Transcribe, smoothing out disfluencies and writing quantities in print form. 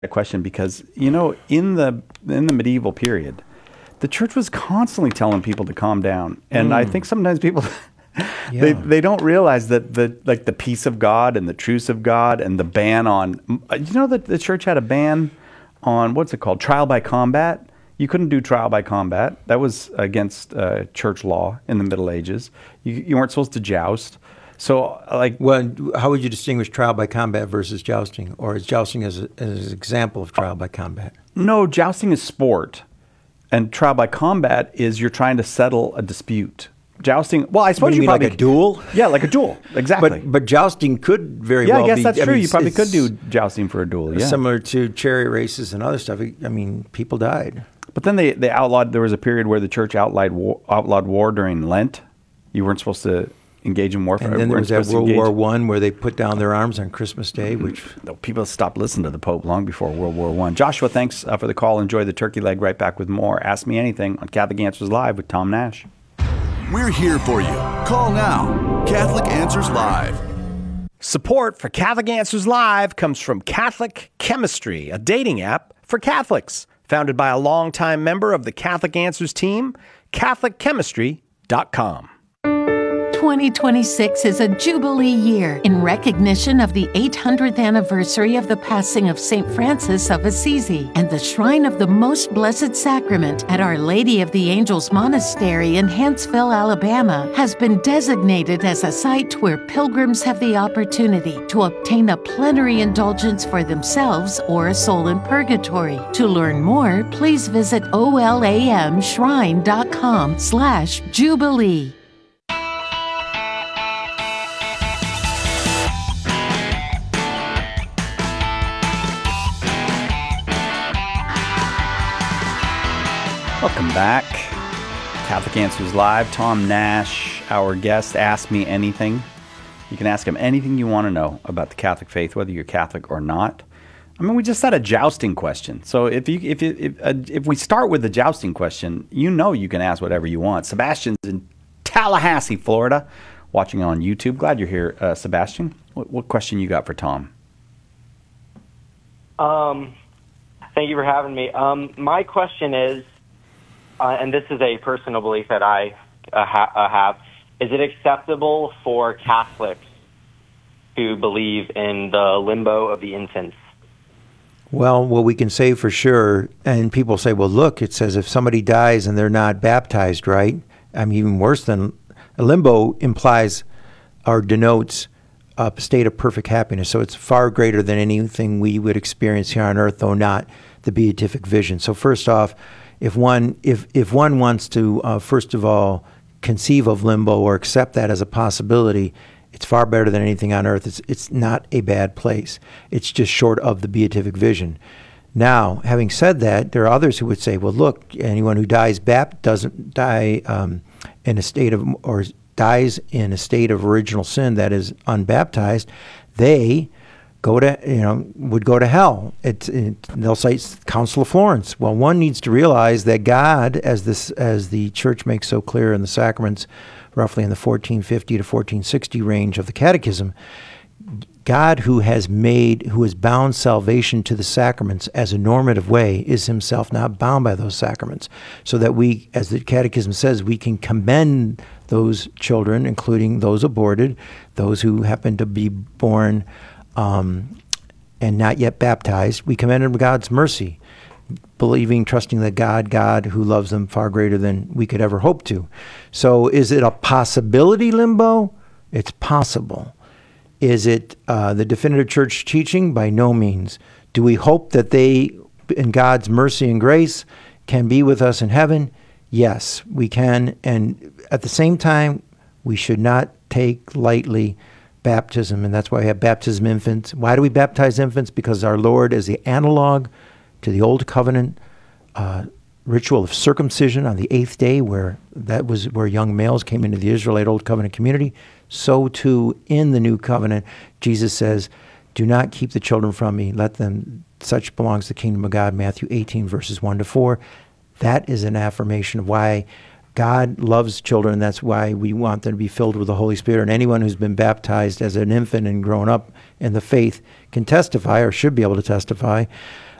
a question because, in the medieval period, the church was constantly telling people to calm down. And I think sometimes people they don't realize that the peace of God and the truce of God and the ban on, that the church had a ban on, what's it called? Trial by combat. You couldn't do trial by combat. That was against church law in the Middle Ages. You weren't supposed to joust. So, how would you distinguish trial by combat versus jousting? Or is jousting as an example of trial by combat? No, jousting is sport. And trial by combat is you're trying to settle a dispute. Jousting, well, I suppose you mean probably... like a duel? Yeah, like a duel, exactly. But jousting could very well be... Yeah, I guess that's true. You probably could do jousting for a duel, yeah. Similar to chariot races and other stuff. People died. But then they outlawed... There was a period where the church outlawed war during Lent. You weren't supposed to engage in warfare. And then there was that World War I where they put down their arms on Christmas Day, which... People stopped listening to the Pope long before World War I. Joshua, thanks for the call. Enjoy the turkey leg. Right back with more Ask Me Anything on Catholic Answers Live with Tom Nash. We're here for you. Call now. Catholic Answers Live. Support for Catholic Answers Live comes from Catholic Chemistry, a dating app for Catholics. Founded by a longtime member of the Catholic Answers team, CatholicChemistry.com. 2026 is a Jubilee year in recognition of the 800th anniversary of the passing of St. Francis of Assisi, and the Shrine of the Most Blessed Sacrament at Our Lady of the Angels Monastery in Huntsville, Alabama, has been designated as a site where pilgrims have the opportunity to obtain a plenary indulgence for themselves or a soul in purgatory. To learn more, please visit olamshrine.com/Jubilee. Welcome back. Catholic Answers Live. Tom Nash, our guest. Ask Me Anything. You can ask him anything you want to know about the Catholic faith, whether you're Catholic or not. I mean, we just had a jousting question. So if we start with the jousting question, you can ask whatever you want. Sebastian's in Tallahassee, Florida, watching on YouTube. Glad you're here, Sebastian. What question you got for Tom? Thank you for having me. My question is, and this is a personal belief that I have, is it acceptable for Catholics to believe in the limbo of the infants? Well, what we can say for sure, and people say, well, look, it says if somebody dies and they're not baptized, right? I mean, even worse than a limbo implies or denotes a state of perfect happiness. So it's far greater than anything we would experience here on earth, though not the beatific vision. So first off, if one wants to, first of all, conceive of limbo or accept that as a possibility, it's far better than anything on earth. It's not a bad place. It's just short of the beatific vision. Now, having said that, there are others who would say, well, look, anyone who doesn't die in a state of, or dies in a state of original sin, that is unbaptized, they would go to hell. They'll cite Council of Florence. Well, one needs to realize that God, as the Church makes so clear in the sacraments, roughly in the 1450 to 1460 range of the Catechism, God, who has bound salvation to the sacraments as a normative way, is himself not bound by those sacraments. So that we, as the Catechism says, we can commend those children, including those aborted, those who happen to be born and not yet baptized. We commend them to God's mercy, believing, trusting that God who loves them far greater than we could ever hope to. So is it a possibility, limbo? It's possible. Is it the definitive church teaching? By no means. Do we hope that they, in God's mercy and grace, can be with us in heaven? Yes, we can. And at the same time, we should not take lightly baptism, and that's why we have baptism infants. Why do we baptize infants? Because our Lord is the analog to the Old Covenant ritual of circumcision on the 8th day, where young males came into the Israelite Old Covenant community. So too in the New Covenant, Jesus says, do not keep the children from me. Let them, such belongs to the kingdom of God, Matthew 18, verses 1-4. That is an affirmation of why God loves children. That's why we want them to be filled with the Holy Spirit. And anyone who's been baptized as an infant and grown up in the faith can testify, or should be able to testify,